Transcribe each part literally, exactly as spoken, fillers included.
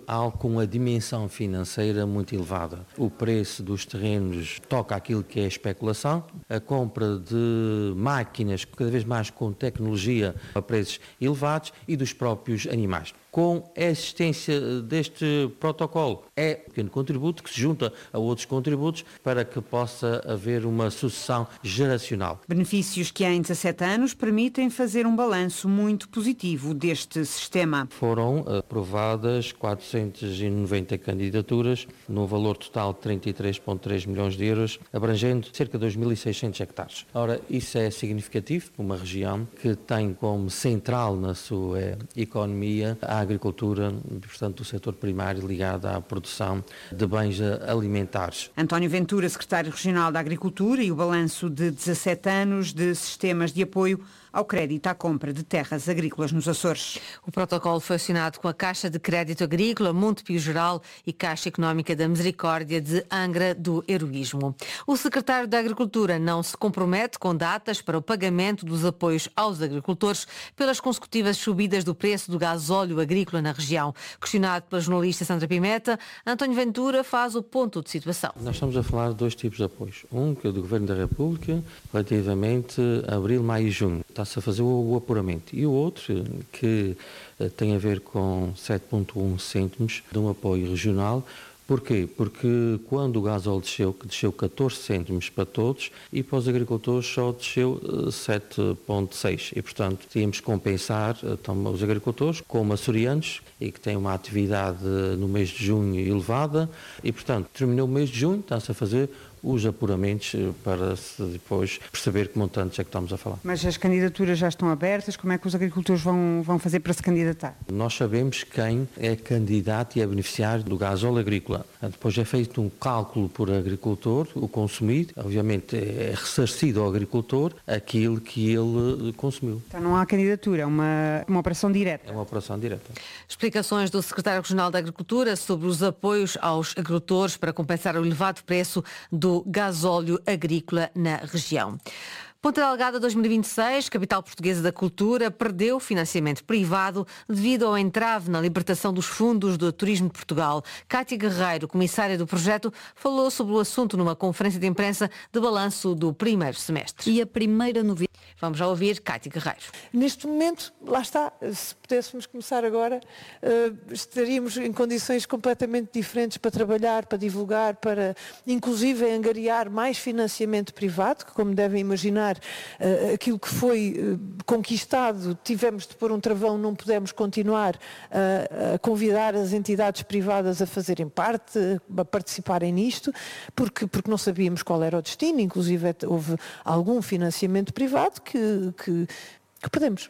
algo com uma dimensão financeira muito elevada. O preço dos terrenos toca aquilo que é a especulação, a compra de máquinas cada vez mais com tecnologia a preços elevados e dos próprios animais. Com a existência deste protocolo, é um pequeno contributo que se junta a outros contributos para que possa haver uma sucessão geracional. Benefícios que em dezassete anos permitem fazer um balanço muito positivo deste sistema. Foram aprovadas quatrocentas e noventa candidaturas, no valor total de trinta e três vírgula três milhões de euros, abrangendo cerca de dois mil e seiscentos hectares. Ora, isso é significativo para uma região que tem como central na sua economia a agricultura, portanto, o setor primário ligado à produção de bens alimentares. António Ventura, secretário regional da Agricultura, e o balanço de dezassete anos de sistemas de apoio ao crédito à compra de terras agrícolas nos Açores. O protocolo foi assinado com a Caixa de Crédito Agrícola, Montepio Geral e Caixa Económica da Misericórdia de Angra do Heroísmo. O secretário da Agricultura não se compromete com datas para o pagamento dos apoios aos agricultores pelas consecutivas subidas do preço do gasóleo agrícola na região. Questionado pela jornalista Sandra Pimenta, António Ventura faz o ponto de situação. Nós estamos a falar de dois tipos de apoios. Um que é do Governo da República, relativamente a abril, maio e junho. Está-se a fazer o apuramento. E o outro, que tem a ver com sete vírgula um cêntimos de um apoio regional. Porquê? Porque quando o gasóleo desceu, que desceu catorze cêntimos para todos, e para os agricultores só desceu sete vírgula seis. E, portanto, tínhamos que compensar então, os agricultores como açorianos e que têm uma atividade no mês de junho elevada. E, portanto, terminou o mês de junho, está-se a fazer os apuramentos para se depois perceber que montantes é que estamos a falar. Mas as candidaturas já estão abertas? Como é que os agricultores vão, vão fazer para se candidatar? Nós sabemos quem é candidato e é beneficiário do gasóleo agrícola. Depois é feito um cálculo por agricultor, o consumido, obviamente é ressarcido ao agricultor aquilo que ele consumiu. Então não há candidatura, é uma, uma operação direta. É uma operação direta. Explicações do secretário regional da Agricultura sobre os apoios aos agricultores para compensar o elevado preço do gasóleo agrícola na região. Ponta Delgada dois mil e vinte e seis, capital portuguesa da cultura, perdeu financiamento privado devido ao entrave na libertação dos fundos do Turismo de Portugal. Cátia Guerreiro, comissária do projeto, falou sobre o assunto numa conferência de imprensa de balanço do primeiro semestre. E a primeira novidade... Vamos já ouvir Cátia Guerreiro. Neste momento, lá está, se pudéssemos começar agora, uh, estaríamos em condições completamente diferentes para trabalhar, para divulgar, para inclusive angariar mais financiamento privado, que como devem imaginar, Uh, aquilo que foi uh, conquistado, tivemos de pôr um travão, não pudemos continuar uh, a convidar as entidades privadas a fazerem parte, a participarem nisto, porque, porque não sabíamos qual era o destino, inclusive houve algum financiamento privado que, que, que perdemos.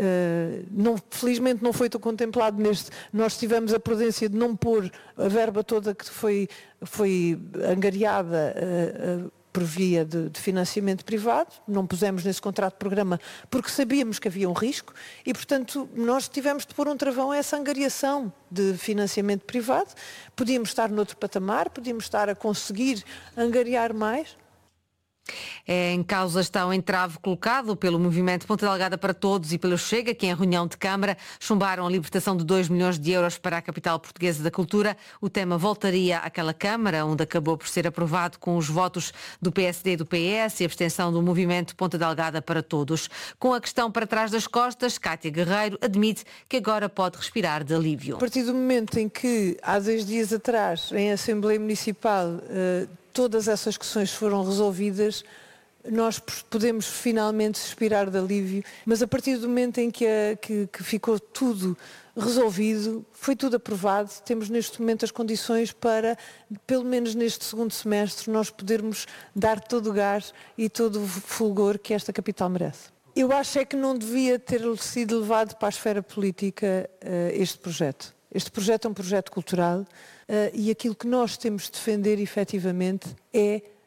Uh, não, felizmente não foi tão contemplado neste. Nós tivemos a prudência de não pôr a verba toda que foi, foi angariada uh, uh, por via de, de financiamento privado, não pusemos nesse contrato de programa porque sabíamos que havia um risco e, portanto, nós tivemos de pôr um travão a essa angariação de financiamento privado. Podíamos estar noutro patamar, podíamos estar a conseguir angariar mais. Em causa está o entrave colocado pelo movimento Ponta Delgada para Todos e pelo Chega, que em reunião de Câmara chumbaram a libertação de dois milhões de euros para a capital portuguesa da cultura. O tema voltaria àquela Câmara, onde acabou por ser aprovado com os votos do P S D e do P S e a abstenção do movimento Ponta Delgada para Todos. Com a questão para trás das costas, Cátia Guerreiro admite que agora pode respirar de alívio. A partir do momento em que, há dois dias atrás, em Assembleia Municipal, uh, todas essas questões foram resolvidas, nós podemos finalmente suspirar de alívio, mas a partir do momento em que, a, que, que ficou tudo resolvido, foi tudo aprovado, temos neste momento as condições para, pelo menos neste segundo semestre, nós podermos dar todo o gás e todo o fulgor que esta capital merece. Eu acho é que não devia ter sido levado para a esfera política uh, este projeto. Este projeto é um projeto cultural uh, e aquilo que nós temos de defender efetivamente é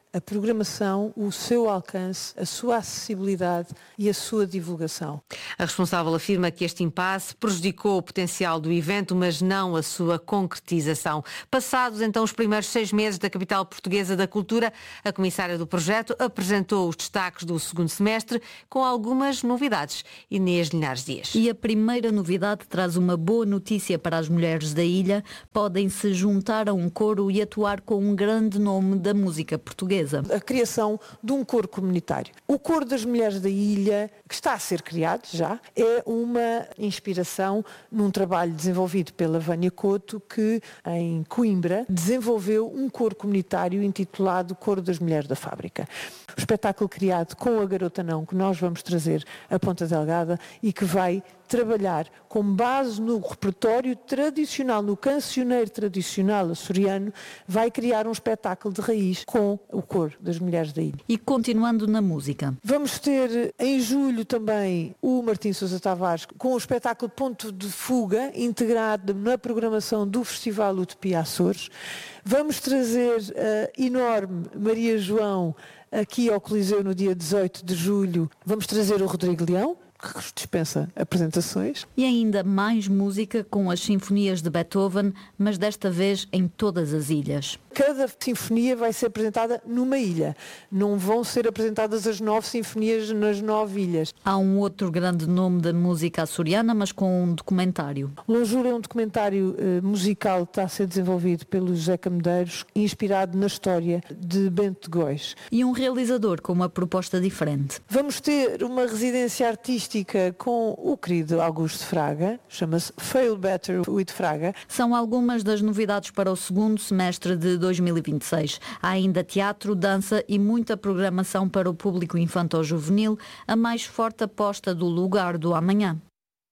a programação, o seu alcance, a sua acessibilidade e a sua divulgação. A responsável afirma que este impasse prejudicou o potencial do evento, mas não a sua concretização. Passados então os primeiros seis meses da capital portuguesa da cultura, a comissária do projeto apresentou os destaques do segundo semestre com algumas novidades. Inês Linhares Dias. E a primeira novidade traz uma boa notícia para as mulheres da ilha. Podem se juntar a um coro e atuar com um grande nome da música portuguesa. A criação de um coro comunitário. O Coro das Mulheres da Ilha, que está a ser criado já, é uma inspiração num trabalho desenvolvido pela Vânia Couto, que em Coimbra desenvolveu um coro comunitário intitulado Coro das Mulheres da Fábrica. O espetáculo criado com a Garota Não, que nós vamos trazer a Ponta Delgada e que vai trabalhar com base no repertório tradicional, no cancioneiro tradicional açoriano, vai criar um espetáculo de raiz com o coro das mulheres da ilha. E continuando na música. Vamos ter em julho também o Martim Sousa Tavares com o espetáculo Ponto de Fuga, integrado na programação do Festival Utopia Açores. Vamos trazer a enorme Maria João aqui ao Coliseu no dia dezoito de julho. Vamos trazer o Rodrigo Leão, que dispensa apresentações. E ainda mais música com as sinfonias de Beethoven, mas desta vez em todas as ilhas. Cada sinfonia vai ser apresentada numa ilha. Não vão ser apresentadas as nove sinfonias nas nove ilhas. Há um outro grande nome da música açoriana, mas com um documentário. Lonjura é um documentário uh, musical que está a ser desenvolvido pelo José Camedeiros, inspirado na história de Bento de Góis. E um realizador com uma proposta diferente. Vamos ter uma residência artística com o querido Augusto Fraga, chama-se Fail Better with Fraga. São algumas das novidades para o segundo semestre de dois mil e vinte e seis. Há ainda teatro, dança e muita programação para o público infanto-juvenil, a mais forte aposta do Lugar do Amanhã.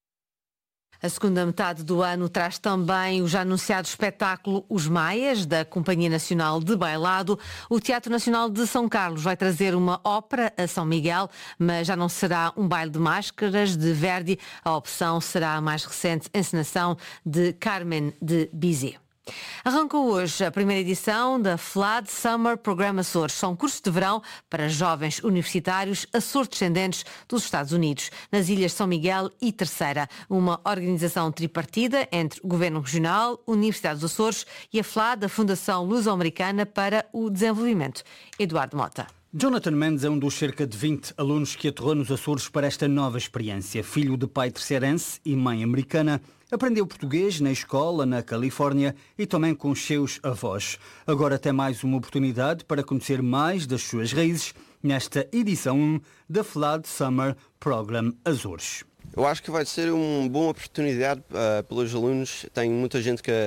A segunda metade do ano traz também o já anunciado espetáculo Os Maias, da Companhia Nacional de Bailado. O Teatro Nacional de São Carlos vai trazer uma ópera a São Miguel, mas já não será um baile de máscaras de Verdi. A opção será a mais recente encenação de Carmen de Bizet. Arrancou hoje a primeira edição da Flood Summer Program Açores. São cursos de verão para jovens universitários açores-descendentes dos Estados Unidos, nas Ilhas São Miguel e Terceira. Uma organização tripartida entre o Governo Regional, Universidade dos Açores e a Flood, a Fundação Luso-Americana para o Desenvolvimento. Eduardo Mota. Jonathan Mendes é um dos cerca de vinte alunos que aterrou nos Açores para esta nova experiência. Filho de pai terceirense e mãe americana, aprendeu português na escola, na Califórnia e também com os seus avós. Agora tem mais uma oportunidade para conhecer mais das suas raízes nesta edição um da Flood Summer Program Açores. Eu acho que vai ser uma boa oportunidade uh, pelos alunos. Tem muita gente que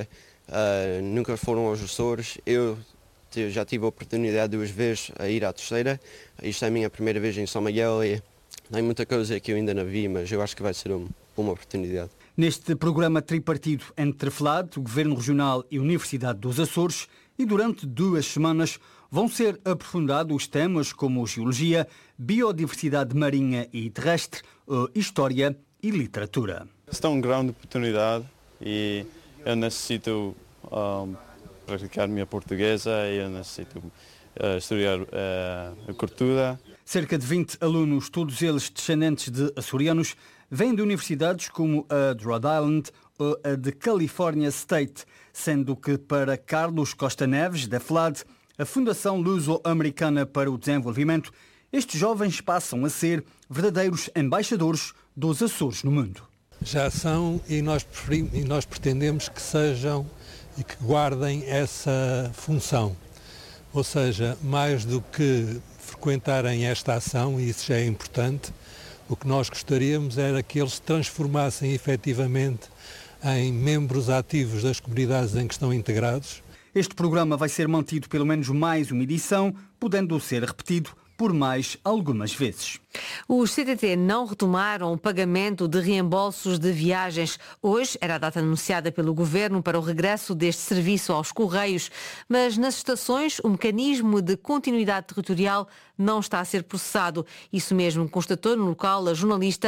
uh, nunca foram aos Açores. Eu já tive a oportunidade duas vezes a ir à Terceira. Isto é a minha primeira vez em São Miguel e tem muita coisa que eu ainda não vi, mas eu acho que vai ser uma boa oportunidade. Neste programa tripartido entre Flood, o Governo Regional e a Universidade dos Açores, e durante duas semanas vão ser aprofundados os temas como geologia, biodiversidade marinha e terrestre, história e literatura. Esta é uma grande oportunidade e eu necessito um, praticar minha portuguesa e eu necessito uh, estudar uh, a cultura. Cerca de vinte alunos, todos eles descendentes de açorianos, vêm de universidades como a de Rhode Island ou a de California State, sendo que para Carlos Costa Neves, da Flood, a Fundação Luso-Americana para o Desenvolvimento, estes jovens passam a ser verdadeiros embaixadores dos Açores no mundo. Já são e nós, preferimos, e nós pretendemos que sejam e que guardem essa função. Ou seja, mais do que frequentarem esta ação, e isso já é importante, o que nós gostaríamos era que eles se transformassem efetivamente em membros ativos das comunidades em que estão integrados. Este programa vai ser mantido pelo menos mais uma edição, podendo ser repetido por mais algumas vezes. Os C T T não retomaram o pagamento de reembolsos de viagens. Hoje era a data anunciada pelo Governo para o regresso deste serviço aos Correios, mas nas estações o mecanismo de continuidade territorial não está a ser processado. Isso mesmo constatou no local a jornalista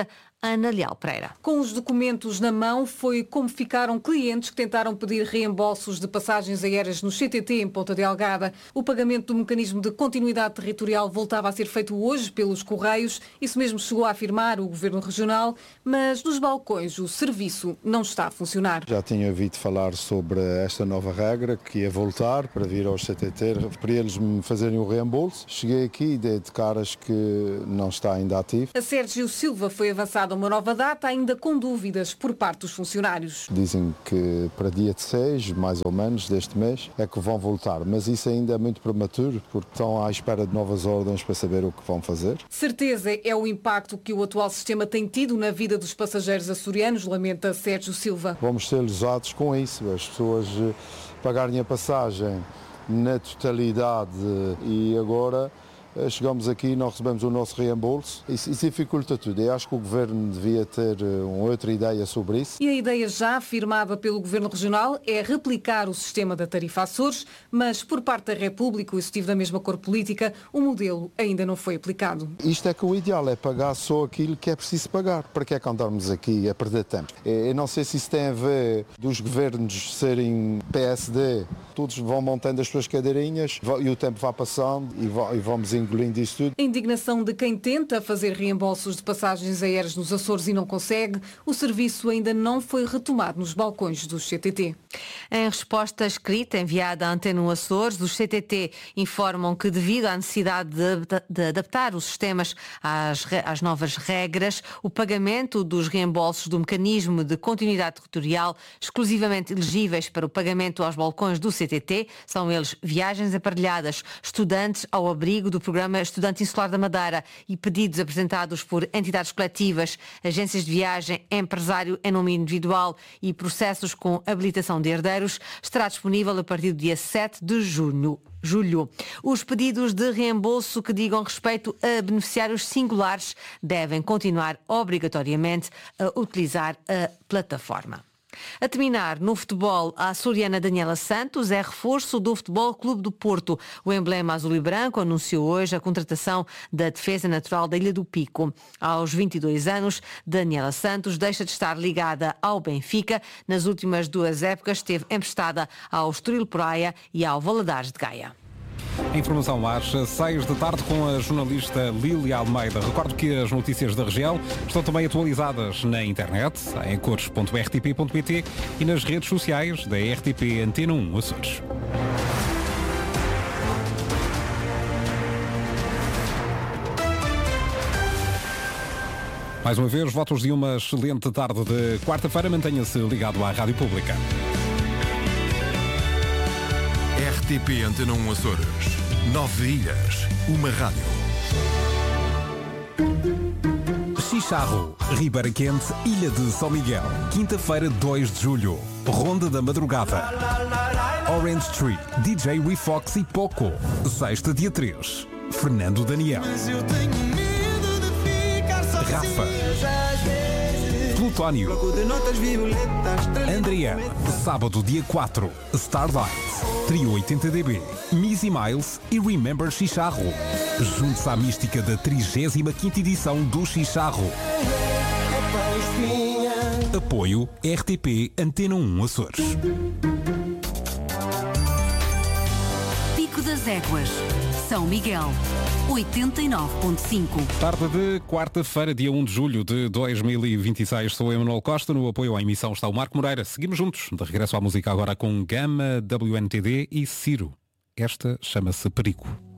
Ana Leal Pereira. Com os documentos na mão, foi como ficaram clientes que tentaram pedir reembolsos de passagens aéreas no C T T em Ponta Delgada. O pagamento do mecanismo de continuidade territorial voltava a ser feito hoje pelos Correios. Isso mesmo chegou a afirmar o Governo Regional, mas nos balcões o serviço não está a funcionar. Já tinha ouvido falar sobre esta nova regra que ia voltar para vir aos C T T, para eles me fazerem o reembolso. Cheguei aqui e dei de caras que não está ainda ativo. A Sérgio Silva foi avançada uma nova data, ainda com dúvidas por parte dos funcionários. Dizem que para dia seis, mais ou menos, deste mês, é que vão voltar, mas isso ainda é muito prematuro, porque estão à espera de novas ordens para saber o que vão fazer. Certeza é o impacto que o atual sistema tem tido na vida dos passageiros açorianos, lamenta Sérgio Silva. Vamos ser lesados com isso, as pessoas pagarem a passagem na totalidade e agora chegamos aqui e não recebemos o nosso reembolso. Isso, isso dificulta tudo. Eu acho que o Governo devia ter uma outra ideia sobre isso. E a ideia já afirmada pelo Governo Regional é replicar o sistema da tarifa Açores, mas por parte da República, o Executivo da mesma cor política, o modelo ainda não foi aplicado. Isto é que o ideal é pagar só aquilo que é preciso pagar. Para que é que andarmos aqui a perder tempo? Eu não sei se isso tem a ver dos governos serem P S D, todos vão montando as suas cadeirinhas e o tempo vai passando e vamos engolindo isso tudo. A indignação de quem tenta fazer reembolsos de passagens aéreas nos Açores e não consegue, o serviço ainda não foi retomado nos balcões dos C T T. Em resposta escrita enviada à Antena um Açores, os C T T informam que devido à necessidade de, de adaptar os sistemas às, às novas regras, o pagamento dos reembolsos do mecanismo de continuidade territorial exclusivamente elegíveis para o pagamento aos balcões do C T T são eles viagens aparelhadas, estudantes ao abrigo do Programa Estudante Insular da Madeira e pedidos apresentados por entidades coletivas, agências de viagem, empresário em nome individual e processos com habilitação de herdeiros, estará disponível a partir do dia sete de junho. Julho. Os pedidos de reembolso que digam respeito a beneficiários singulares devem continuar obrigatoriamente a utilizar a plataforma. A terminar, no futebol, a açoriana Daniela Santos é reforço do Futebol Clube do Porto. O emblema azul e branco anunciou hoje a contratação da defesa natural da Ilha do Pico. Aos vinte e dois anos, Daniela Santos deixa de estar ligada ao Benfica. Nas últimas duas épocas esteve emprestada ao Estoril Praia e ao Valadares de Gaia. A informação às seis da tarde com a jornalista Lília Almeida. Recordo que as notícias da região estão também atualizadas na internet, em cores ponto r t p ponto p t e nas redes sociais da R T P Antena um Açores. Mais uma vez, votos de uma excelente tarde de quarta-feira. Mantenha-se ligado à Rádio Pública. R T P Antena um Açores. Nove ilhas, uma rádio. Chicharro, Ribeira Quente, Ilha de São Miguel. Quinta-feira, dois de julho. Ronda da Madrugada. Orange Tree, D J Refox e Poco. Sexta, dia três. Fernando Daniel. Rafa. Plutónio. Andriana. Sábado, dia quatro. Starlight. Trio oitenta D B. Missy Miles e Remember Chicharro. Junte-se à mística da trigésima quinta edição do Chicharro. Apoio R T P Antena um Açores. Pico das Éguas. São Miguel. oitenta e nove ponto cinco. Tarde de quarta-feira, dia um de julho de dois mil e vinte e seis. Sou Emanuel Costa. No apoio à emissão está o Marco Moreira. Seguimos juntos. De regresso à música agora com Gama, W N T D e Ciro. Esta chama-se Perico.